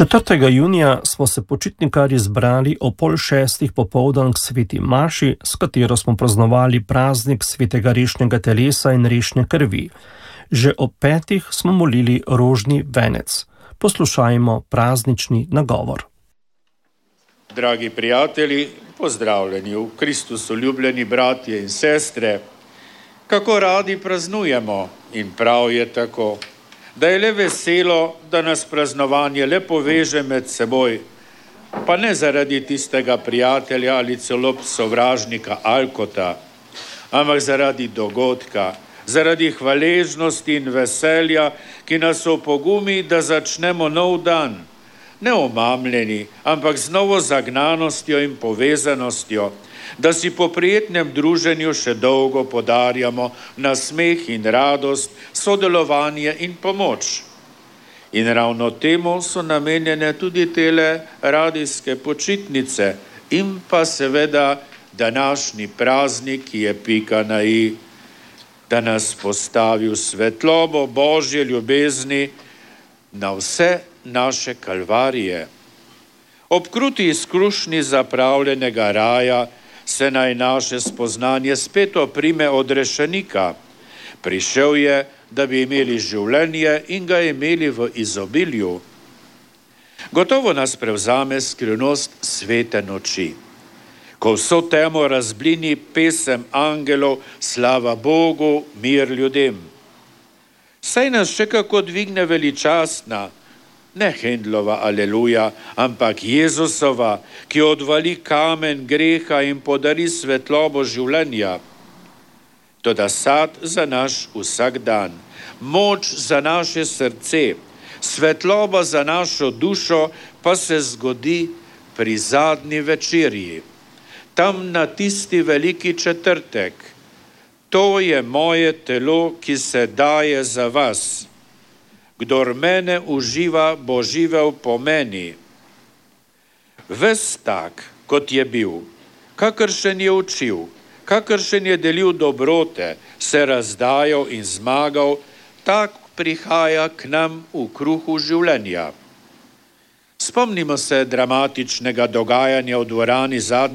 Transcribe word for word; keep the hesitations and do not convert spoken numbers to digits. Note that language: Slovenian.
četrtega junija smo se počitnikarji zbrali o pol šestih popoldan k sveti maši, s katero smo praznovali praznik svetega rešnjega telesa in rešnje krvi. Že ob petih smo molili rožni venec. Poslušajmo praznični nagovor. Dragi prijatelji, pozdravljeni v Kristusu, ljubljeni bratje in sestre. Kako radi praznujemo in prav je tako, da je le veselo, da nas praznovanje le poveže med seboj, pa ne zaradi tistega prijatelja ali celo sovražnika alkota, ampak zaradi dogodka, zaradi hvaležnosti in veselja, ki nas opogumi, da začnemo nov dan, ne omamljeni, ampak z novo zagnanostjo in povezanostjo, da si po prijetnem druženju še dolgo podarjamo nasmeh in radost, sodelovanje in pomoč. In ravno temu so namenjene tudi tele radijske počitnice in pa seveda današnji praznik, ki je pika na i, da nas postavi v svetlobo Božje ljubezni na vse naše kalvarije. Ob kruti izkušnji zapravljenega raja se naj naše spoznanje spet oprime od rešenika. Prišel je, da bi imeli življenje in ga imeli v izobilju. Gotovo nas prevzame skrivnost svete noči, ko vso temo razblini pesem angelov, slava Bogu, mir ljudem. Saj nas še kako dvigne veličastna, ne Hendlova aleluja, ampak Jezusova, ki odvali kamen greha in podari svetlobo življenja. Toda sad za naš vsak dan, moč za naše srce, svetloba za našo dušo pa se zgodi pri zadnji večerji. Tam na tisti veliki četrtek. To je moje telo, ki se daje za vas. Kdor mene uživa, bo živel po meni. Ves tak, kot je bil, kakršen je učil, kakršen je delil dobrote, se razdajal in zmagal, tak prihaja k nam v kruhu življenja. Spomnimo se dramatičnega dogajanja v dvorani zadnje